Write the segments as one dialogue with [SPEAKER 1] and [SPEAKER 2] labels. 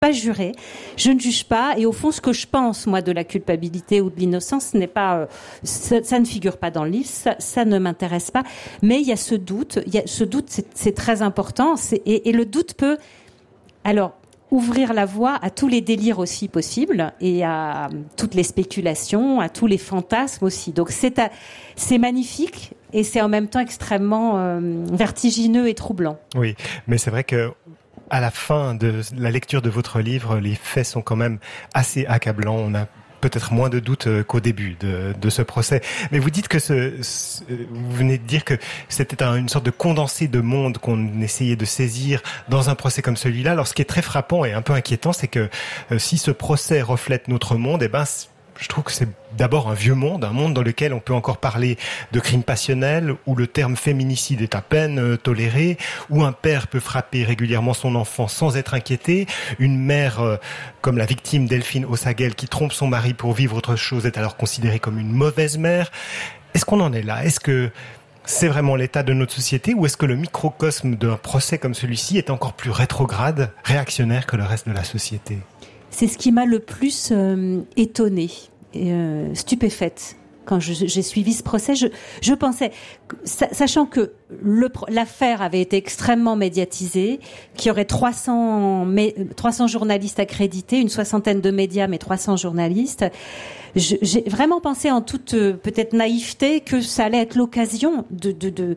[SPEAKER 1] pas jurer, je ne juge pas, et au fond, ce que je pense, moi, de la culpabilité ou de l'innocence, n'est pas, ça ne figure pas dans le livre, ça ne m'intéresse pas, mais il y a ce doute, c'est très important, et le doute peut, alors, ouvrir la voie à tous les délires aussi possibles, et à toutes les spéculations, à tous les fantasmes aussi. Donc c'est magnifique, et c'est en même temps extrêmement vertigineux et troublant.
[SPEAKER 2] Oui, mais c'est vrai que à la fin de la lecture de votre livre, les faits sont quand même assez accablants. On a peut-être moins de doutes qu'au début de ce procès. Mais vous dites que vous venez de dire que c'était une sorte de condensé de monde qu'on essayait de saisir dans un procès comme celui-là. Alors, ce qui est très frappant et un peu inquiétant, c'est que si ce procès reflète notre monde, je trouve que c'est d'abord un vieux monde, un monde dans lequel on peut encore parler de crimes passionnels, où le terme féminicide est à peine toléré, où un père peut frapper régulièrement son enfant sans être inquiété, une mère comme la victime Delphine Ossagel qui trompe son mari pour vivre autre chose est alors considérée comme une mauvaise mère. Est-ce qu'on en est là ? Est-ce que c'est vraiment l'état de notre société, ou est-ce que le microcosme d'un procès comme celui-ci est encore plus rétrograde, réactionnaire que le reste de la société ?
[SPEAKER 1] C'est ce qui m'a le plus étonnée, stupéfaite. Quand j'ai suivi ce procès, je pensais, sachant que l'affaire avait été extrêmement médiatisée, qu'il y aurait 300 journalistes accrédités, une soixantaine de médias, mais 300 journalistes, j'ai vraiment pensé en toute peut-être naïveté que ça allait être l'occasion de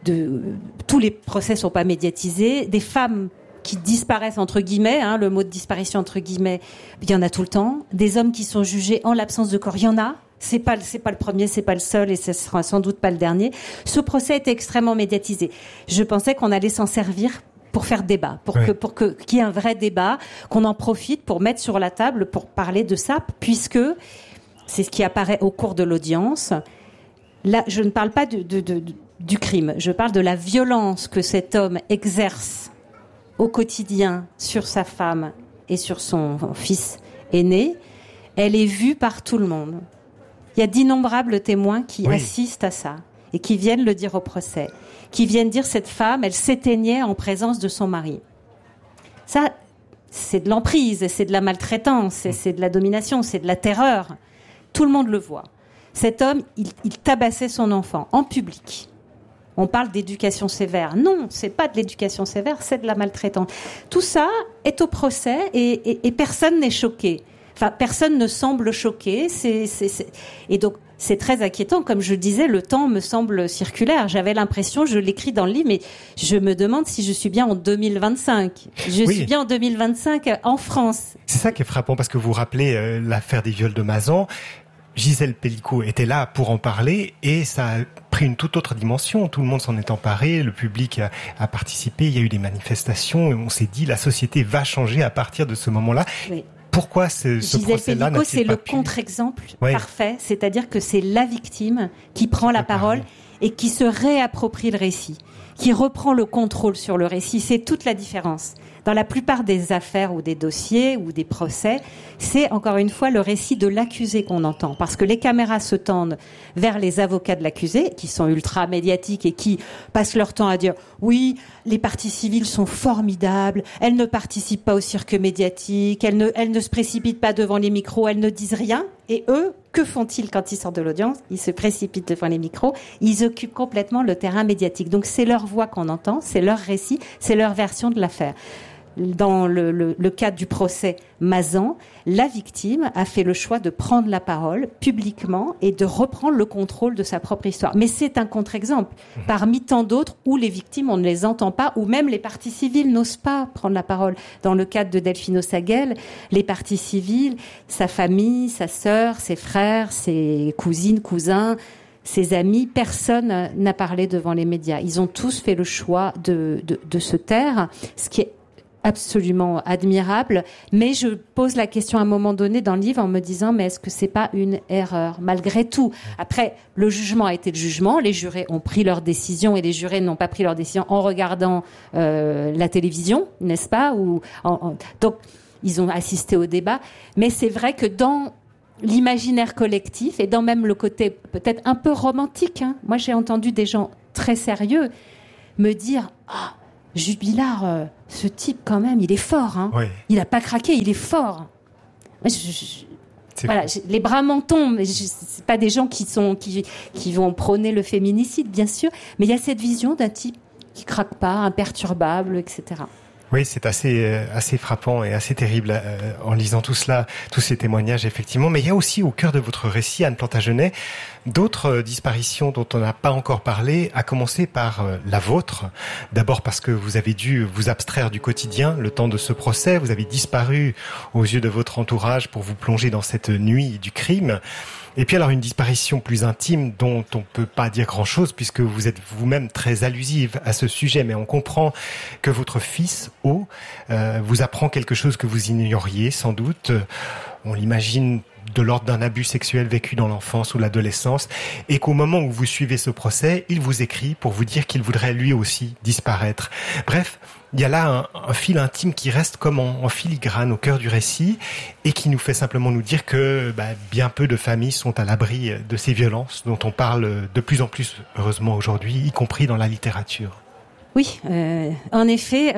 [SPEAKER 1] tous les procès sont pas médiatisés, des femmes qui disparaissent entre guillemets, le mot de disparition entre guillemets, il y en a tout le temps. Des hommes qui sont jugés en l'absence de corps, il y en a. C'est pas le premier, c'est pas le seul, et ce sera sans doute pas le dernier. Ce procès était extrêmement médiatisé. Je pensais qu'on allait s'en servir pour faire débat, pour qu'il y ait un vrai débat, qu'on en profite pour mettre sur la table, pour parler de ça, puisque c'est ce qui apparaît au cours de l'audience. Là, je ne parle pas du crime, je parle de la violence que cet homme exerce au quotidien sur sa femme et sur son fils aîné. Elle est vue par tout le monde. Il y a d'innombrables témoins qui assistent à ça et qui viennent le dire au procès, qui viennent dire cette femme, elle s'éteignait en présence de son mari. Ça, c'est de l'emprise, c'est de la maltraitance, c'est de la domination, c'est de la terreur. Tout le monde le voit. Cet homme, il tabassait son enfant en public. On parle d'éducation sévère. Non, c'est pas de l'éducation sévère, c'est de la maltraitance. Tout ça est au procès et personne n'est choqué. Enfin, personne ne semble choqué. Et donc, c'est très inquiétant. Comme je disais, le temps me semble circulaire. J'avais l'impression, je l'écris dans le livre, mais je me demande si je suis bien en 2025. Je suis bien en 2025 en France.
[SPEAKER 2] C'est ça qui est frappant, parce que vous rappelez l'affaire des viols de Mazan. Gisèle Pellicot était là pour en parler, et ça a pris une toute autre dimension. Tout le monde s'en est emparé, le public a participé, il y a eu des manifestations, et on s'est dit la société va changer à partir de ce moment-là. Oui. Pourquoi ce procès-là n'a-t-il
[SPEAKER 1] c'est le contre-exemple parfait, c'est-à-dire que c'est la victime qui prend la parole et qui se réapproprie le récit, qui reprend le contrôle sur le récit. C'est toute la différence. Dans la plupart des affaires ou des dossiers ou des procès, c'est encore une fois le récit de l'accusé qu'on entend. Parce que les caméras se tendent vers les avocats de l'accusé, qui sont ultra médiatiques et qui passent leur temps à dire « Oui, les parties civiles sont formidables, elles ne participent pas au cirque médiatique, elles ne se précipitent pas devant les micros, elles ne disent rien. » Et eux, que font-ils quand ils sortent de l'audience ? Ils se précipitent devant les micros, ils occupent complètement le terrain médiatique. Donc c'est leur voix qu'on entend, c'est leur récit, c'est leur version de l'affaire. Dans le cadre du procès Mazan, la victime a fait le choix de prendre la parole publiquement et de reprendre le contrôle de sa propre histoire. Mais c'est un contre-exemple parmi tant d'autres où les victimes, on ne les entend pas, ou même les parties civiles n'osent pas prendre la parole. Dans le cadre de Delphine Ossagel, les parties civiles, sa famille, sa sœur, ses frères, ses cousines, cousins, ses amis, personne n'a parlé devant les médias. Ils ont tous fait le choix de se taire, ce qui est absolument admirable, mais je pose la question à un moment donné dans le livre en me disant mais est-ce que c'est pas une erreur malgré tout? Après, le jugement a été le jugement, les jurés ont pris leur décision et les jurés n'ont pas pris leur décision en regardant la télévision, n'est-ce pas? Donc ils ont assisté au débat, mais c'est vrai que dans l'imaginaire collectif et dans même le côté peut-être un peu romantique, moi j'ai entendu des gens très sérieux me dire Jubilard, ce type quand même, il est fort. Hein.
[SPEAKER 2] Oui.
[SPEAKER 1] Il n'a pas craqué, il est fort. Voilà, les bras m'en tombent. C'est pas des gens qui vont prôner le féminicide, bien sûr, mais il y a cette vision d'un type qui craque pas, imperturbable, etc.
[SPEAKER 2] Oui, c'est assez frappant et assez terrible en lisant tout cela, tous ces témoignages, effectivement. Mais il y a aussi au cœur de votre récit, Anne Plantagenet, d'autres disparitions dont on n'a pas encore parlé, à commencer par la vôtre. D'abord parce que vous avez dû vous abstraire du quotidien le temps de ce procès. Vous avez disparu aux yeux de votre entourage pour vous plonger dans cette nuit du crime. Et puis alors une disparition plus intime dont on peut pas dire grand-chose puisque vous êtes vous-même très allusive à ce sujet, mais on comprend que votre fils, O, vous apprend quelque chose que vous ignoriez sans doute. On l'imagine de l'ordre d'un abus sexuel vécu dans l'enfance ou l'adolescence, et qu'au moment où vous suivez ce procès, il vous écrit pour vous dire qu'il voudrait lui aussi disparaître. Bref, il y a là un fil intime qui reste comme en filigrane au cœur du récit et qui nous fait simplement nous dire que bien peu de familles sont à l'abri de ces violences dont on parle de plus en plus, heureusement aujourd'hui, y compris dans la littérature.
[SPEAKER 1] Oui, en effet,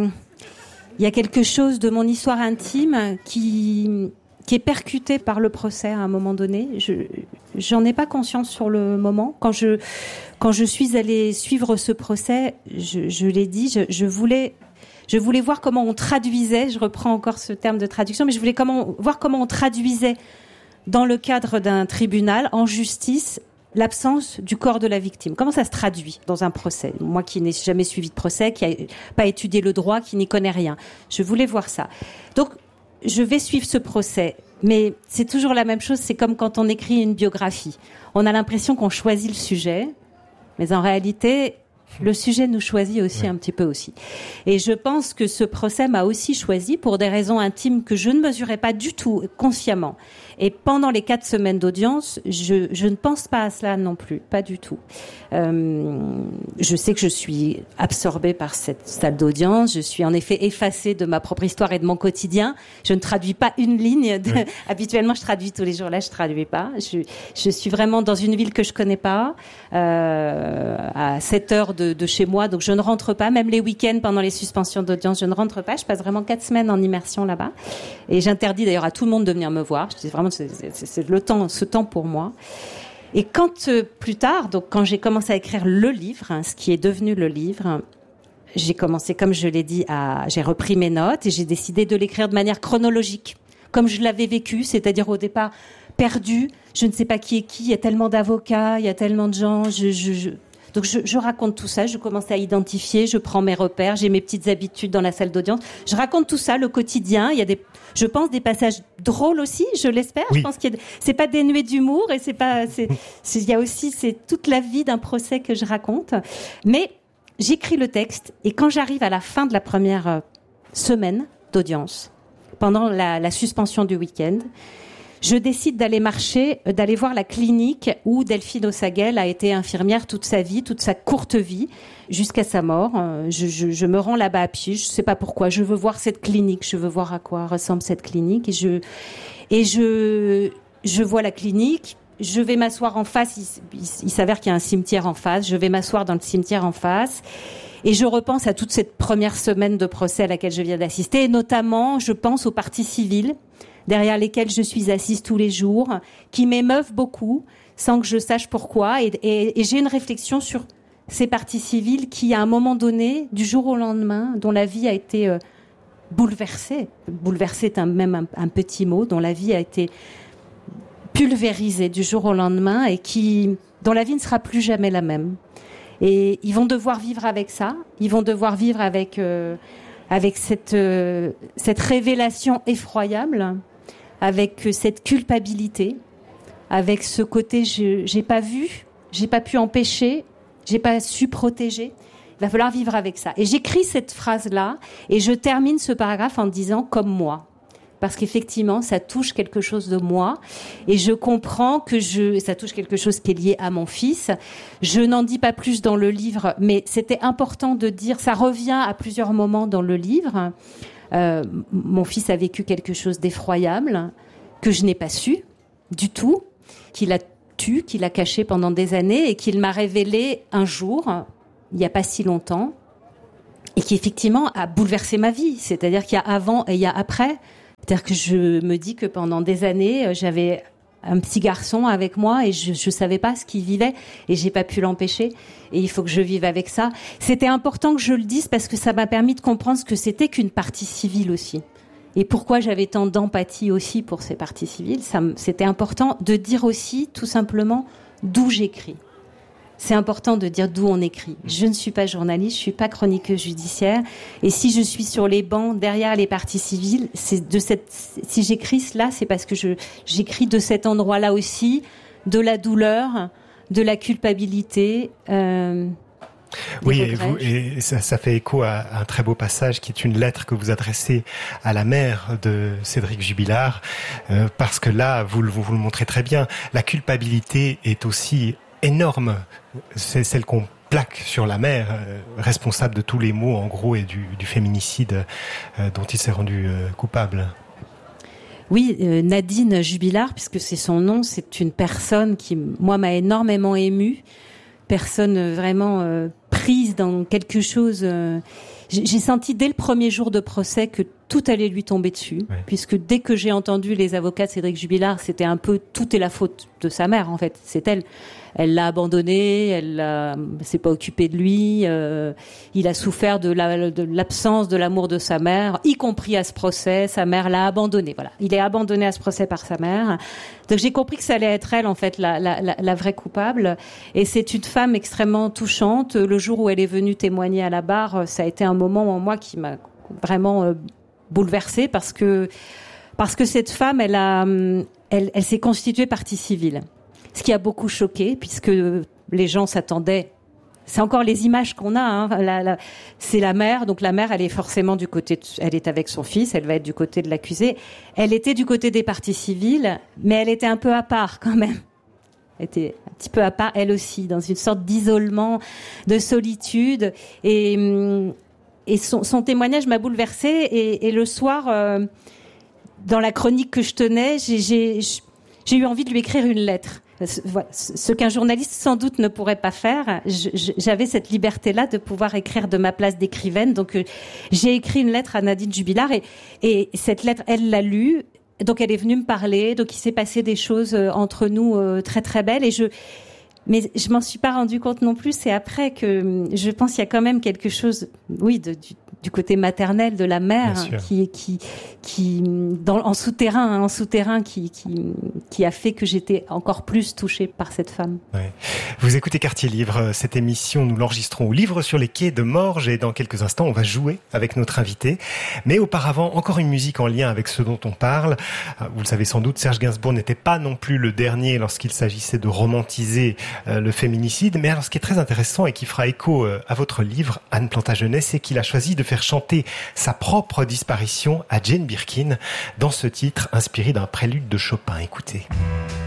[SPEAKER 1] il y a quelque chose de mon histoire intime qui est percuté par le procès à un moment donné. J'en ai pas conscience sur le moment. Quand je suis allée suivre ce procès, je l'ai dit, je voulais voir comment on traduisait, je reprends encore ce terme de traduction, mais je voulais voir comment on traduisait dans le cadre d'un tribunal, en justice, l'absence du corps de la victime. Comment ça se traduit dans un procès? Moi qui n'ai jamais suivi de procès, qui n'ai pas étudié le droit, qui n'y connais rien. Je voulais voir ça. Donc, je vais suivre ce procès, mais c'est toujours la même chose, c'est comme quand on écrit une biographie. On a l'impression qu'on choisit le sujet, mais en réalité, le sujet nous choisit aussi un petit peu aussi. Et je pense que ce procès m'a aussi choisi pour des raisons intimes que je ne mesurais pas du tout consciemment. Et pendant les 4 semaines d'audience, je ne pense pas à cela non plus, pas du tout. Je sais que je suis absorbée par cette salle d'audience, je suis en effet effacée de ma propre histoire et de mon quotidien. Je ne traduis pas une ligne. Habituellement, je traduis tous les jours. Là, je traduis pas. Je suis vraiment dans une ville que je connais pas, à 7 heures de chez moi, donc je ne rentre pas. Même les week-ends, pendant les suspensions d'audience, je ne rentre pas. Je passe vraiment 4 semaines en immersion là-bas. Et j'interdis d'ailleurs à tout le monde de venir me voir. Je dis vraiment, c'est ce temps pour moi. Et quand plus tard, donc quand j'ai commencé à écrire le livre, ce qui est devenu le livre, j'ai commencé, comme je l'ai dit, j'ai repris mes notes et j'ai décidé de l'écrire de manière chronologique, comme je l'avais vécu, c'est-à-dire au départ perdu, je ne sais pas qui est qui, il y a tellement d'avocats, il y a tellement de gens, donc je raconte tout ça, je commence à identifier, je prends mes repères, j'ai mes petites habitudes dans la salle d'audience, je raconte tout ça, le quotidien, il y a je pense des passages drôles aussi, je l'espère, oui. Je pense c'est pas dénué d'humour et il y a aussi, c'est toute la vie d'un procès que je raconte, mais j'écris le texte et quand j'arrive à la fin de la première semaine d'audience, pendant la suspension du week-end, je décide d'aller voir la clinique où Delphine Ossagel a été infirmière toute sa vie, toute sa courte vie, jusqu'à sa mort. Je me rends là-bas à pied, je sais pas pourquoi, je veux voir cette clinique, je veux voir à quoi ressemble cette clinique, et je vois la clinique, je vais m'asseoir en face, il s'avère qu'il y a un cimetière en face, je vais m'asseoir dans le cimetière en face, et je repense à toute cette première semaine de procès à laquelle je viens d'assister, et notamment, je pense aux parties civiles, derrière lesquels je suis assise tous les jours, qui m'émeuvent beaucoup, sans que je sache pourquoi. Et j'ai une réflexion sur ces parties civiles qui, à un moment donné, du jour au lendemain, dont la vie a été bouleversée. Bouleversée est même un petit mot, dont la vie a été pulvérisée du jour au lendemain et dont la vie ne sera plus jamais la même. Et ils vont devoir vivre avec ça. Ils vont devoir vivre avec cette révélation effroyable, avec cette culpabilité, avec ce côté j'ai pas vu, j'ai pas pu empêcher, j'ai pas su protéger. Il va falloir vivre avec ça. Et j'écris cette phrase-là et je termine ce paragraphe en disant « comme moi ». Parce qu'effectivement, ça touche quelque chose de moi et je comprends que ça touche quelque chose qui est lié à mon fils. Je n'en dis pas plus dans le livre, mais c'était important de dire, ça revient à plusieurs moments dans le livre. Mon fils a vécu quelque chose d'effroyable que je n'ai pas su du tout, qu'il a tué, qu'il a caché pendant des années et qu'il m'a révélé un jour, il n'y a pas si longtemps. et qui effectivement a bouleversé ma vie. C'est-à-dire qu'il y a avant et il y a après. C'est-à-dire que je me dis que pendant des années, j'avais un petit garçon avec moi et je savais pas ce qu'il vivait et j'ai pas pu l'empêcher et il faut que je vive avec ça. C'était important que je le dise parce que ça m'a permis de comprendre ce que c'était qu'une partie civile aussi et pourquoi j'avais tant d'empathie aussi pour ces parties civiles. C'était important de dire aussi tout simplement d'où j'écris. C'est important de dire d'où on écrit. Je ne suis pas journaliste, je suis pas chroniqueuse judiciaire. Et si je suis sur les bancs, derrière les parties civiles, si j'écris cela, c'est parce que j'écris de cet endroit-là aussi, de la douleur, de la culpabilité.
[SPEAKER 2] Oui, et ça fait écho à un très beau passage qui est une lettre que vous adressez à la mère de Cédric Jubilard, parce que là, vous le montrez très bien, la culpabilité est aussi énorme, c'est celle qu'on plaque sur la mère, responsable de tous les maux en gros et du féminicide dont il s'est rendu coupable.
[SPEAKER 1] Oui, Nadine Jubilard, puisque c'est son nom, c'est une personne qui, moi, m'a énormément émue, personne vraiment prise dans quelque chose. J'ai senti dès le premier jour de procès que tout allait lui tomber dessus, puisque dès que j'ai entendu les avocats de Cédric Jubilard, c'était un peu tout est la faute de sa mère en fait, c'est elle. Elle l'a abandonné, s'est pas occupée de lui, il a souffert de l'absence de l'amour de sa mère, y compris à ce procès, sa mère l'a abandonné. Voilà, il est abandonné à ce procès par sa mère. Donc j'ai compris que ça allait être elle en fait la vraie coupable. Et c'est une femme extrêmement touchante. Le jour où elle est venue témoigner à la barre, ça a été un moment en moi qui m'a vraiment bouleversée parce que cette femme, elle s'est constituée partie civile. Ce qui a beaucoup choqué, puisque les gens s'attendaient. C'est encore les images qu'on a. Hein. C'est la mère, donc la mère, elle est forcément elle est avec son fils, elle va être du côté de l'accusé. Elle était du côté des parties civiles, mais elle était un peu à part quand même. Elle était un petit peu à part, elle aussi, dans une sorte d'isolement, de solitude. Et son témoignage m'a bouleversée. Et le soir, dans la chronique que je tenais, j'ai eu envie de lui écrire une lettre. Ce qu'un journaliste sans doute ne pourrait pas faire, j'avais cette liberté-là de pouvoir écrire de ma place d'écrivaine. Donc j'ai écrit une lettre à Nadine Jubilard et cette lettre, elle l'a lue. Donc elle est venue me parler. Donc il s'est passé des choses entre nous très très belles mais je m'en suis pas rendu compte non plus. C'est après que je pense qu'il y a quand même quelque chose, oui, du côté maternel de la mère qui en souterrain qui a fait que j'étais encore plus touchée par cette femme.
[SPEAKER 2] Ouais. Vous écoutez Quartier Livre. Cette émission, nous l'enregistrons au Livre sur les quais de Morges et dans quelques instants, on va jouer avec notre invité. Mais auparavant, encore une musique en lien avec ce dont on parle. Vous le savez sans doute, Serge Gainsbourg n'était pas non plus le dernier lorsqu'il s'agissait de romantiser le féminicide. Mais alors, ce qui est très intéressant et qui fera écho à votre livre, Anne Plantagenet, c'est qu'il a choisi de faire chanter sa propre disparition à Jane Birkin dans ce titre inspiré d'un prélude de Chopin. Écoutez.